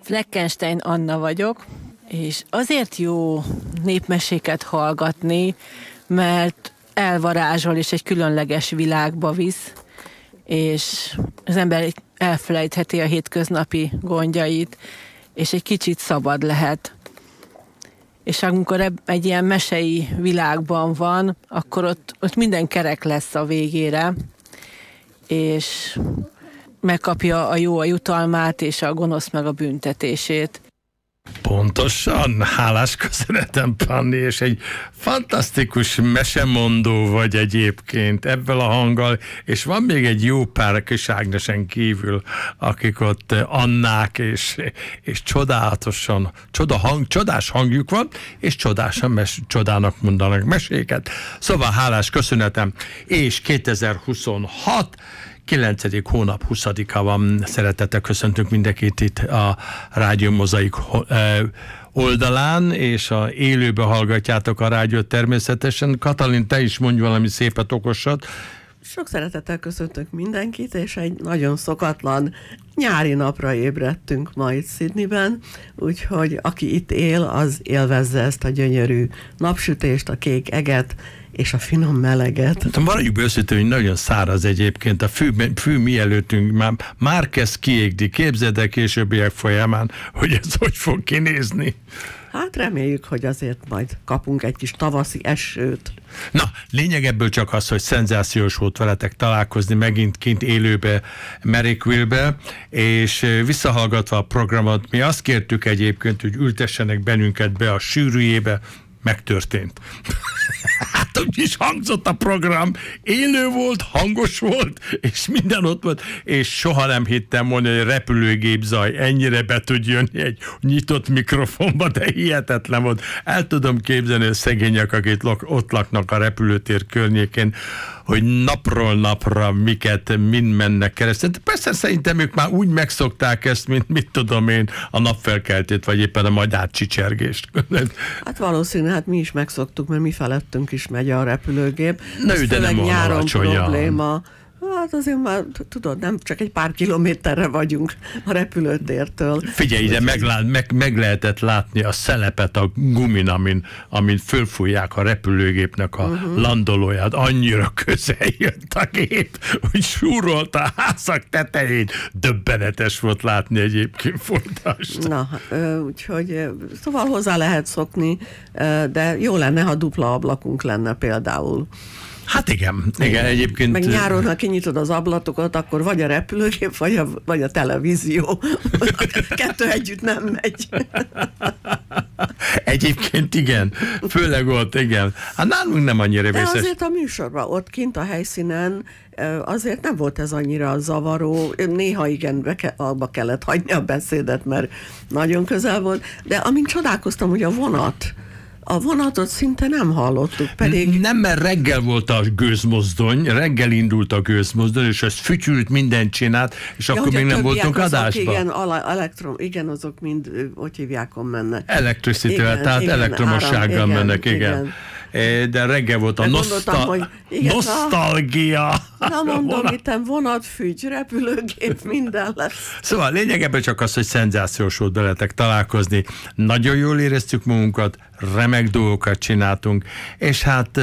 Fleckenstein Anna vagyok, és azért jó népmeséket hallgatni, mert elvarázsol és egy különleges világba visz, és az ember elfelejtheti a hétköznapi gondjait, és egy kicsit szabad lehet. És amikor egy ilyen mesei világban van, akkor ott minden kerek lesz a végére, és megkapja a jó a jutalmát, és a gonosz meg a büntetését. Pontosan, hálás köszönetem, Panni, és egy fantasztikus mesemondó vagy egyébként ebből a hanggal, és van még egy jó pár kis Ágnesen kívül, akik ott Annák, és csodálatosan, csodás hangjuk van, és csodának mondanak meséket. Szóval hálás köszönetem, és 2026 9. hónap 20-a van. Szeretettel köszöntünk mindenkit itt a Rádió Mozaik oldalán, és a élőbe hallgatjátok a rádiót természetesen. Katalin, te is mondj valami szépet, okosat. Sok szeretettel köszöntök mindenkit, és egy nagyon szokatlan nyári napra ébredtünk ma itt Sydneyben, úgyhogy aki itt él, az élvezze ezt a gyönyörű napsütést, a kék eget, és a finom meleget. Maradjuk őszintén, hogy nagyon száraz egyébként. A fű mielőttünk már kezd kiégni. Képzeld el későbbiek folyamán, hogy ez hogy fog kinézni. Hát reméljük, hogy azért majd kapunk egy kis tavaszi esőt. Na, lényeg ebből csak az, hogy szenzációs volt veletek találkozni megint kint élőbe, Marrickville-be, és visszahallgatva a programot, mi azt kértük egyébként, hogy ültessenek bennünket be a sűrűjébe, megtörtént. Hát úgy is hangzott a program, élő volt, hangos volt, és minden ott volt, és soha nem hittem volna, hogy a repülőgép zaj ennyire be tud jönni egy nyitott mikrofonba, de hihetetlen volt. El tudom képzelni a szegények, akik ott laknak a repülőtér környékén, hogy napról napra mind mennek keresztül. Persze szerintem ők már úgy megszokták ezt, mint mit tudom én, a napfelkeltét, vagy éppen a madár csicsergést. Hát valószínű, hát mi is megszoktuk, mert mi felettünk is megy a repülőgép. Na, de nem nyáron probléma. Hát azért már, tudod, nem csak egy pár kilométerre vagyunk a repülőtértől. Figyelj ide, meg lehetett látni a szelepet a gumin, amin fölfújják a repülőgépnek a landolóját. Annyira közel jött a gép, hogy súrolt a házak tetején. Döbbenetes volt látni egyébként fordást. Na, úgyhogy szóval hozzá lehet szokni, de jó lenne, ha dupla ablakunk lenne például. Hát igen, egyébként... Meg nyáron, ha kinyitod az ablatokat, akkor vagy a repülőgép, vagy a televízió. Kettő együtt nem megy. Egyébként igen, főleg ott, igen. Hát nálunk nem annyira vészes. De azért a műsorban, ott kint a helyszínen azért nem volt ez annyira zavaró. Néha igen, abba kellett hagyni a beszédet, mert nagyon közel volt. De amint csodálkoztam, hogy a vonatot szinte nem hallottuk, pedig... Nem, mert reggel volt a gőzmozdony, reggel indult a gőzmozdony, és ez fütyült, mindent csinált, és akkor még nem voltunk adásban. Igen, azok mind, hogy hívjákon mennek. Elektricitővel, tehát igen, elektromossággal mennek, igen. De reggel volt a nosztalgia. Na mondom, itten vonatfügy, repülőgép, minden lesz. Szóval lényegében csak az, hogy szenzációs volt veletek találkozni. Nagyon jól éreztük magunkat, remek dolgokat csináltunk, és hát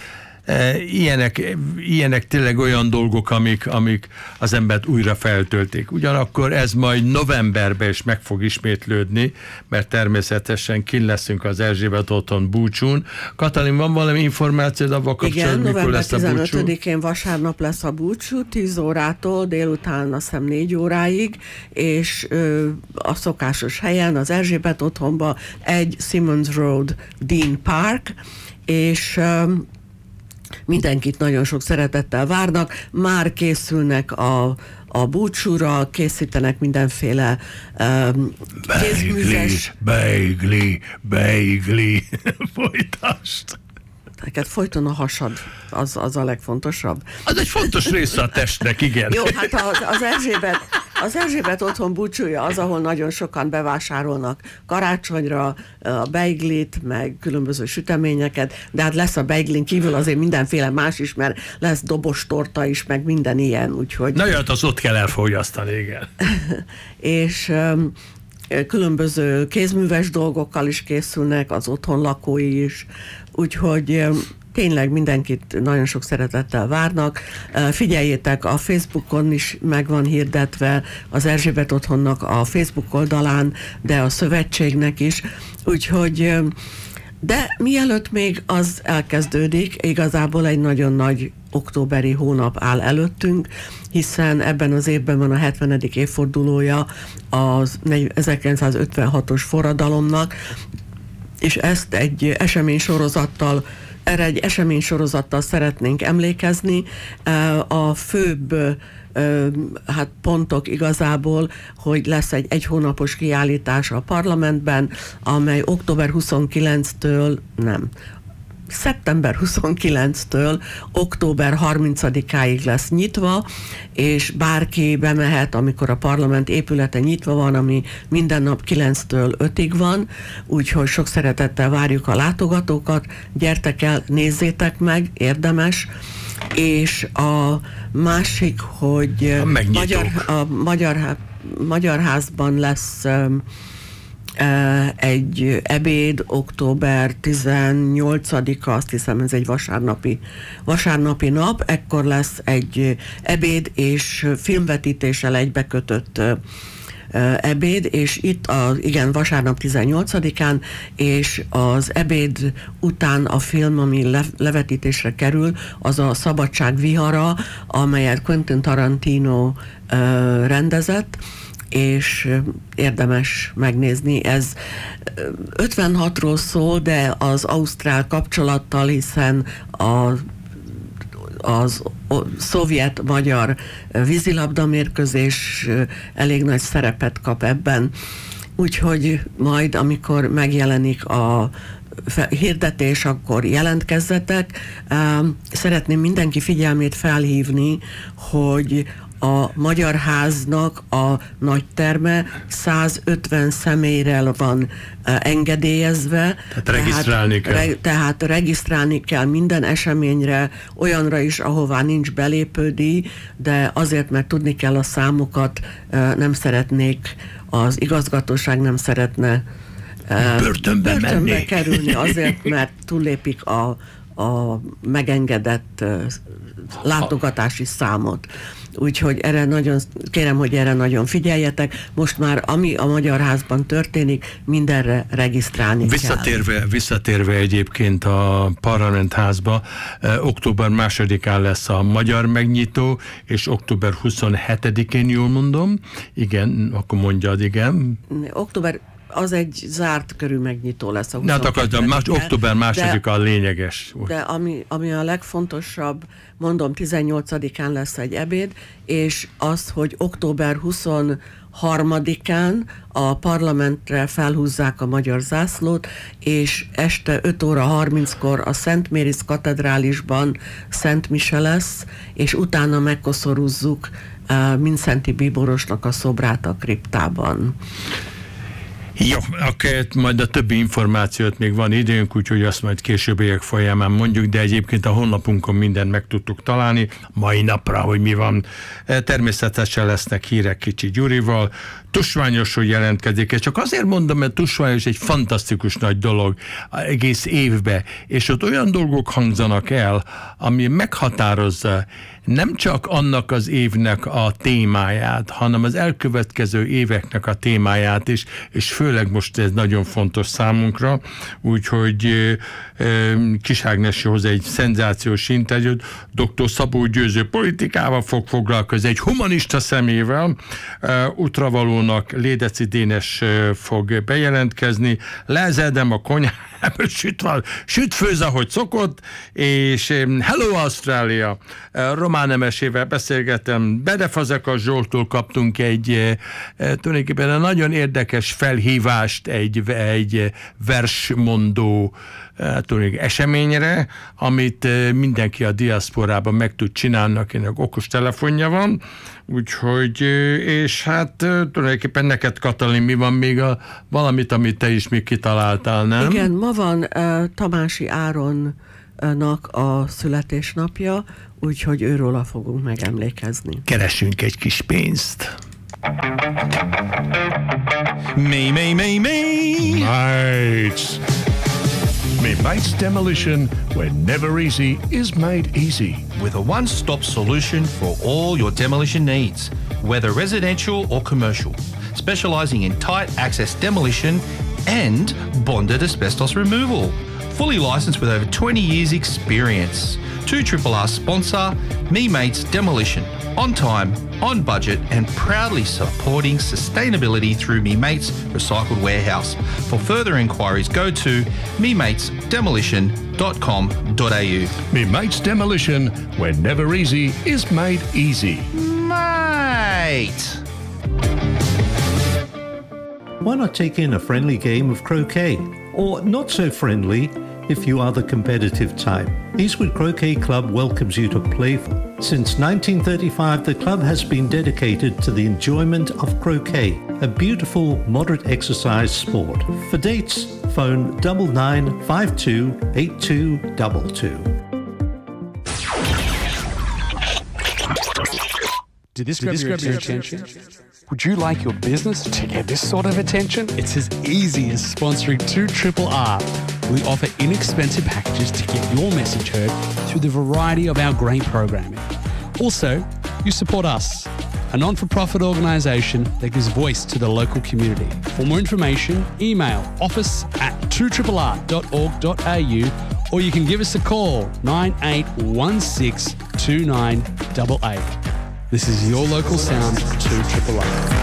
ilyenek tényleg olyan dolgok, amik az embert újra feltöltik. Ugyanakkor ez majd novemberben is meg fog ismétlődni, mert természetesen kint leszünk az Erzsébet otthon búcsún. Katalin, van valami információd avval kapcsolatban, mikor lesz a búcsú? Igen, november 15-én vasárnap lesz a búcsú, 10 órától délután azt hiszem 4 óráig, és a szokásos helyen, az Erzsébet otthonban egy Simmons Road Dean Park, és mindenkit nagyon sok szeretettel várnak, már készülnek a búcsúra, készítenek mindenféle kézműves... Beigli, folytasd! Neked folyton a hasad, az a legfontosabb. Az egy fontos része a testnek, igen. Jó, hát az Erzsébet otthon búcsúja az, ahol nagyon sokan bevásárolnak karácsonyra a beiglit, meg különböző süteményeket, de hát lesz a beiglin kívül azért mindenféle más is, mert lesz dobostorta is, meg minden ilyen, úgyhogy... Na jött, az ott kell elfogyasztani, igen. És különböző kézműves dolgokkal is készülnek, az otthonlakói is, úgyhogy tényleg mindenkit nagyon sok szeretettel várnak. Figyeljetek, a Facebookon is meg van hirdetve, az Erzsébet Otthonnak a Facebook oldalán, de a szövetségnek is. Úgyhogy, de mielőtt még az elkezdődik, igazából egy nagyon nagy októberi hónap áll előttünk, hiszen ebben az évben van a 70. évfordulója az 1956-os forradalomnak, és ezt egy eseménysorozattal szeretnénk emlékezni. A főbb pontok igazából, hogy lesz egy hónapos kiállítás a parlamentben, amely szeptember 29-től október 30-áig lesz nyitva, és bárki bemehet, amikor a parlament épülete nyitva van, ami minden nap 9-től 5-ig van, úgyhogy sok szeretettel várjuk a látogatókat, gyertek el, nézzétek meg, érdemes, és a másik, hogy a Magyar Házban lesz egy ebéd, október 18-a, azt hiszem ez egy vasárnapi nap, ekkor lesz egy ebéd és filmvetítéssel egybekötött ebéd, és itt vasárnap 18-án, és az ebéd után a film, ami levetítésre kerül, az a Szabadság vihara, amelyet Quentin Tarantino rendezett, és érdemes megnézni. Ez 56-ról szól, de az ausztrál kapcsolattal, hiszen az szovjet-magyar vízilabda mérkőzés elég nagy szerepet kap ebben. Úgyhogy majd, amikor megjelenik a hirdetés, akkor jelentkezzetek. Szeretném mindenki figyelmét felhívni, hogy a Magyar Háznak a nagy terme 150 személyre van engedélyezve. Tehát regisztrálni kell minden eseményre, olyanra is, ahová nincs belépődíj, de azért, mert tudni kell a számokat, nem szeretnék, az igazgatóság nem szeretne börtönbe kerülni azért, mert túllépik a megengedett látogatási számot. Úgyhogy kérem, hogy erre nagyon figyeljetek. Most már, ami a Magyar Házban történik, mindenre regisztrálni kell. Visszatérve egyébként a Parlamentházba, október 2-án lesz a magyar megnyitó, és október 27-én, jól mondom? Igen, akkor mondjad, igen. Október az egy zárt körű megnyitó lesz. Október 2-a a lényeges. De ami a legfontosabb, mondom, 18-án lesz egy ebéd, és az, hogy október 23-án a parlamentre felhúzzák a magyar zászlót, és este 5 óra 30-kor a Szent Méris katedrálisban Szent Mise lesz, és utána megkoszorúzzuk Mindszenty Bíborosnak a szobrát a kriptában. Jó, akkor majd a többi információt még van időnk, úgyhogy azt majd későbbiek folyamán mondjuk, de egyébként a honlapunkon mindent meg tudtuk találni, mai napra, hogy mi van. Természetesen lesznek hírek Kicsi Gyurival, tusványosról jelentkezik, és csak azért mondom, mert tusványos egy fantasztikus nagy dolog egész évben, és ott olyan dolgok hangzanak el, ami meghatározza nem csak annak az évnek a témáját, hanem az elkövetkező éveknek a témáját is, és főleg most ez nagyon fontos számunkra, úgyhogy Kis Ágnes hoz egy szenzációs interjút, dr. Szabó Győző politikával fog foglalkozni, egy humanista szemével, útravalónak Lédeci Dénes fog bejelentkezni, lezedem a konyhából, süt-főz, ahogy szokott, és Hello Ausztrália, Román Emesével beszélgetem, Bedefazekas Zsolttól kaptunk egy tulajdonképpen nagyon érdekes felhívást egy versmondó eseményre, amit mindenki a diaszporában meg tud csinálni, akinek okos telefonja van, úgyhogy, és hát tulajdonképpen neked, Katalin, mi van még valamit, amit te is még kitaláltál, nem? Igen, ma van Tamási Áronnak a születésnapja, úgyhogy őróla fogunk megemlékezni. Keresünk egy kis pénzt. Me. Mates. Me Mates Demolition, where never easy is made easy. With a one-stop solution for all your demolition needs, whether residential or commercial, specialising in tight access demolition and bonded asbestos removal. Fully licensed with over 20 years experience. 2RRR sponsor, Me Mates Demolition. On time, on budget and proudly supporting sustainability through Me Mates Recycled Warehouse. For further inquiries, go to mematesdemolition.com.au. Me Mates Demolition, where never easy is made easy. Mate! Why not take in a friendly game of croquet? Or not so friendly if you are the competitive type. Eastwood Croquet Club welcomes you to play. Since 1935, the club has been dedicated to the enjoyment of croquet, a beautiful, moderate exercise sport. For dates, phone 9952 8222. Did this grab your attention? Would you like your business to get this sort of attention? It's as easy as sponsoring 2RRR. We offer inexpensive packages to get your message heard through the variety of our great programming. Also, you support us, a non-for-profit organisation that gives voice to the local community. For more information, email office@2RRR.org.au or you can give us a call 9816 2988. This is your local sound, 2RRR.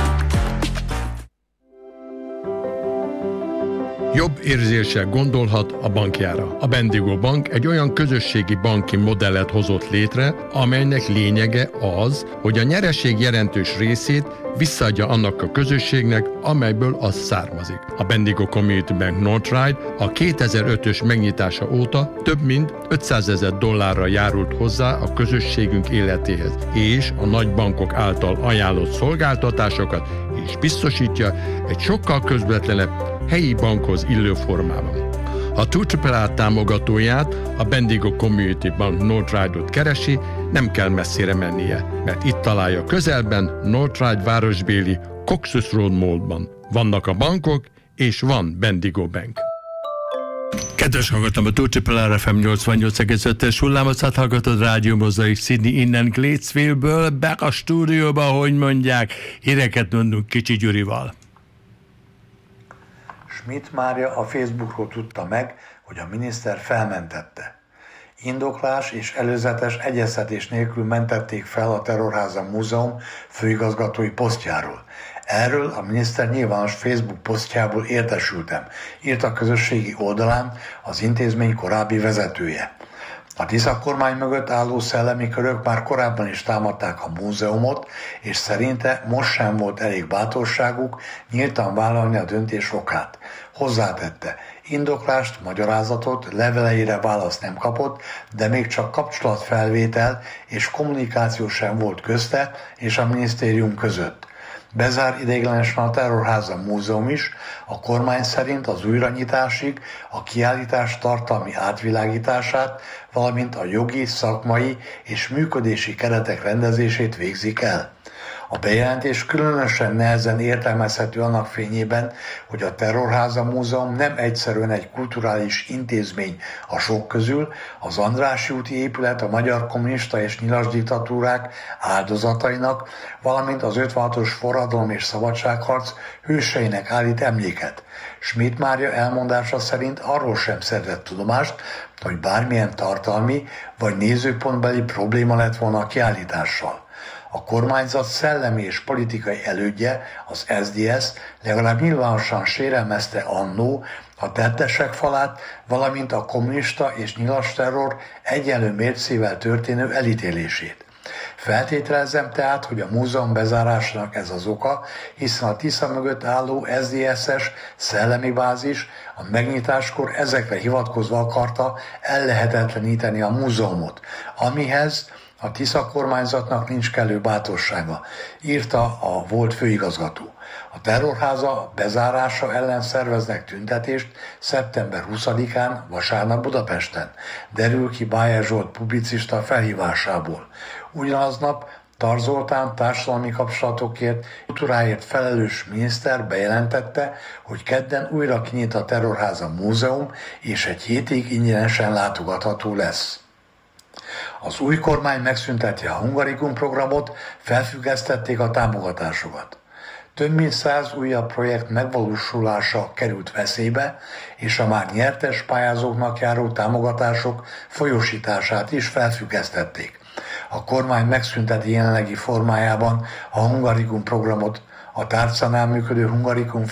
Jobb érzéssel gondolhat a bankjára. A Bendigo Bank egy olyan közösségi banki modellet hozott létre, amelynek lényege az, hogy a nyereség jelentős részét visszaadja annak a közösségnek, amelyből az származik. A Bendigo Community Bank Northside a 2005-ös megnyitása óta több mint $500,000 járult hozzá a közösségünk életéhez, és a nagy bankok által ajánlott szolgáltatásokat is biztosítja egy sokkal közvetlenebb helyi bankhoz illő formában. Ha 2RRR támogatóját, a Bendigo Community Bank Northside-ot keresi, nem kell messzire mennie, mert itt találja közelben Northside városbéli Coxus Road Mallban. Vannak a bankok, és van Bendigo Bank. Kedves hallgatom, a 2RRR FM 88,5-es hullámot hallgatod, Rádió Mozaik Sydney innen Gatesville-ből, back a stúdióba, hogy mondják, híreket mondunk Kicsi Gyurival. Schmidt Mária a Facebookról tudta meg, hogy a miniszter felmentette. Indoklás és előzetes egyeztetés nélkül mentették fel a Terrorháza Múzeum főigazgatói posztjáról. Erről a miniszter nyilvános Facebook posztjából értesültem, írt a közösségi oldalán az intézmény korábbi vezetője. A Tisza kormány mögött álló szellemi körök már korábban is támadták a múzeumot, és szerinte most sem volt elég bátorságuk nyíltan vállalni a döntés okát. Hozzátette, indoklást, magyarázatot, leveleire választ nem kapott, de még csak kapcsolatfelvétel és kommunikáció sem volt közte és a minisztérium között. Bezár ideiglenesen a Terrorháza Múzeum is, a kormány szerint az újranyitásig a kiállítás tartalmi átvilágítását, valamint a jogi, szakmai és működési keretek rendezését végzik el. A bejelentés különösen nehezen értelmezhető annak fényében, hogy a Terrorháza Múzeum nem egyszerűen egy kulturális intézmény a sok közül, az Andrássy úti épület a magyar kommunista és nyilas diktatúrák áldozatainak, valamint az 56-os forradalom és szabadságharc hőseinek állít emléket. Schmidt Mária elmondása szerint arról sem szerzett tudomást, hogy bármilyen tartalmi vagy nézőpontbeli probléma lett volna a kiállítással. A kormányzat szellemi és politikai elődje, az SDS legalább nyilvánosan sérelmezte annó a tettesek falát, valamint a kommunista és nyilas terror egyenlő mércével történő elítélését. Feltételezem tehát, hogy a múzeum bezárásának ez az oka, hiszen a Tisza mögött álló SZDSZ-es szellemi bázis a megnyitáskor ezekre hivatkozva akarta ellehetetleníteni a múzeumot, amihez a Tisza kormányzatnak nincs kellő bátorsága, írta a volt főigazgató. A Terrorháza bezárása ellen szerveznek tüntetést szeptember 20-án, vasárnap Budapesten, derül ki Bájer Zsolt publicista felhívásából. Ugyanaznap Tar Zoltán társadalmi kapcsolatokért, kultúráért felelős miniszter bejelentette, hogy kedden újra kinyit a Terrorháza Múzeum, és egy hétig ingyenesen látogatható lesz. Az új kormány megszünteti a Hungarikum programot, felfüggesztették a támogatásokat. Több mint 100 újabb projekt megvalósulása került veszélybe, és a már nyertes pályázóknak járó támogatások folyósítását is felfüggesztették. A kormány megszünteti jelenlegi formájában a Hungarikum programot, a tárcánál működő Hungarikum